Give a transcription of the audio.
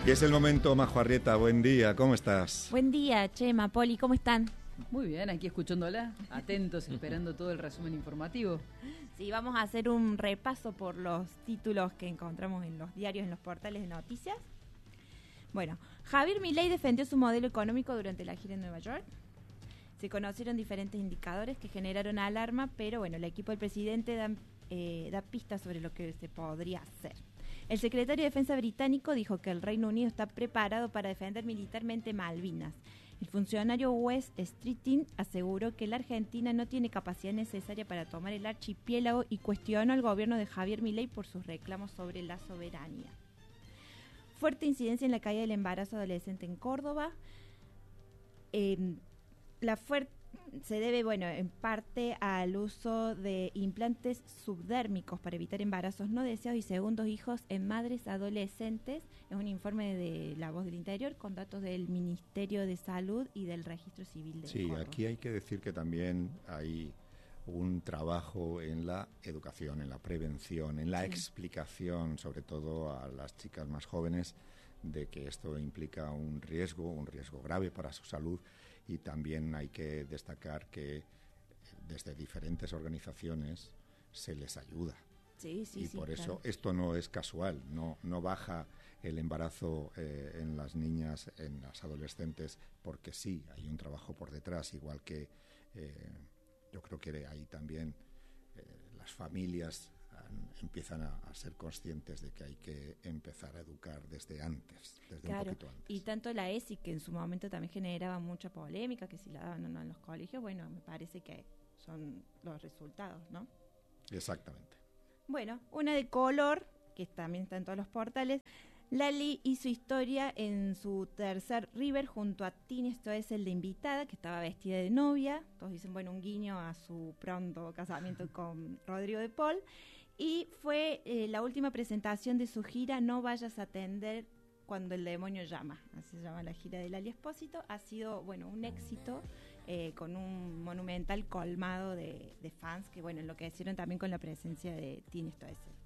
Y es el momento, Majo Arrieta, buen día, ¿cómo estás? Buen día, Chema, Poli, ¿cómo están? Muy bien, aquí escuchándola, atentos, esperando todo el resumen informativo. Sí, vamos a hacer un repaso por los títulos que encontramos en los diarios, en los portales de noticias. Bueno, Javier Milei defendió su modelo económico durante la gira en Nueva York. Se conocieron diferentes indicadores que generaron alarma, pero bueno, el equipo del presidente da pistas sobre lo que se podría hacer. El secretario de Defensa británico dijo que el Reino Unido está preparado para defender militarmente Malvinas. El funcionario Wes Streeting aseguró que la Argentina no tiene capacidad necesaria para tomar el archipiélago y cuestionó al gobierno de Javier Milei por sus reclamos sobre la soberanía. Fuerte incidencia en la caída del embarazo adolescente en Córdoba. Se debe, en parte al uso de implantes subdérmicos para evitar embarazos no deseados y segundos hijos en madres adolescentes. Es un informe de La Voz del Interior con datos del Ministerio de Salud y del Registro Civil de Córdoba. Sí, aquí hay que decir que también hay un trabajo en la educación, en la prevención, en la explicación, sobre todo a las chicas más jóvenes, de que esto implica un riesgo grave para su salud, y también hay que destacar que desde diferentes organizaciones se les ayuda. Por eso esto no es casual, no baja el embarazo en las niñas, en las adolescentes, porque sí, hay un trabajo por detrás, igual que yo creo que ahí también las familias empiezan a ser conscientes de que hay que empezar a educar desde antes, desde un poquito antes. Y tanto la ESI, que en su momento también generaba mucha polémica, que si la daban o no en los colegios, me parece que son los resultados, ¿no? Exactamente. Bueno, una de color, que también está en todos los portales. Lali hizo historia en su tercer River junto a Tini Stoessel de invitada, que estaba vestida de novia. Todos dicen, un guiño a su pronto casamiento con Rodrigo de Paul. Y fue la última presentación de su gira No vayas a atender cuando el demonio llama. Así se llama la gira de Lali Espósito. Ha sido, un éxito con un monumental colmado de fans que, enloquecieron también con la presencia de Tini Stoessel.